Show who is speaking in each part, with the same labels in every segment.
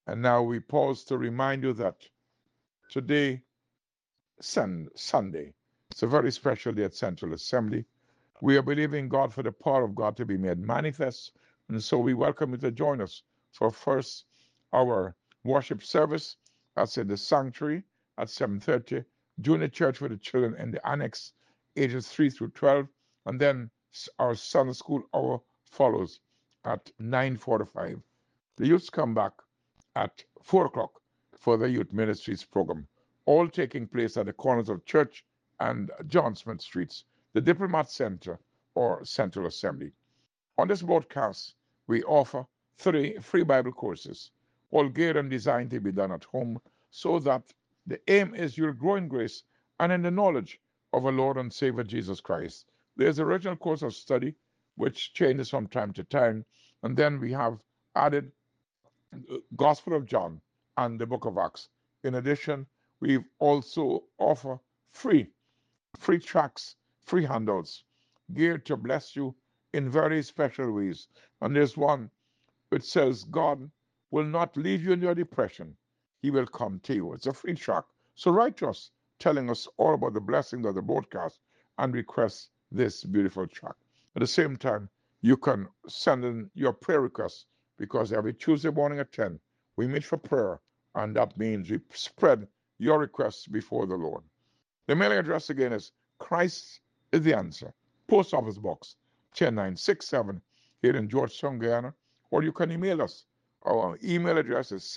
Speaker 1: And now we pause to remind you that today, Sunday, it's a very special day at Central Assembly. We are believing God for the power of God to be made manifest. And so we welcome you to join us for first our worship service. That's in the sanctuary at 7:30. Junior church for the children in the annex, ages 3 through 12. And then our Sunday school hour follows at 9:45. The youths come back at 4 o'clock for the Youth Ministries program, all taking place at the corners of Church and John Smith Streets, the Diplomat Center, or Central Assembly. On this broadcast, we offer 3 free Bible courses, all geared and designed to be done at home, so that the aim is you'll grow in grace and in the knowledge of our Lord and Savior Jesus Christ. There's an original course of study which changes from time to time, and then we have added Gospel of John and the Book of Acts. In addition, we also offer free tracks, free handouts geared to bless you in very special ways. And there's one which says, God will not leave you in your depression. He will come to you. It's a free track. So write to us telling us all about the blessings of the broadcast and request this beautiful track. At the same time, you can send in your prayer requests because every Tuesday morning at 10, we meet for prayer, and that means we spread your requests before the Lord. The mailing address again is Christ is the Answer, Post Office Box 10967 here in Georgetown, Guyana. Or you can email us. Our email address is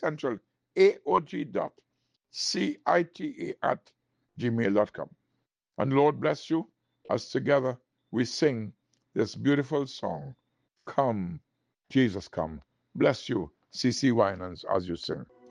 Speaker 1: centralaog.cita@gmail.com. And Lord bless you as together we sing this beautiful song, Come, Jesus Come. Bless you, C.C. Winans, as you sing.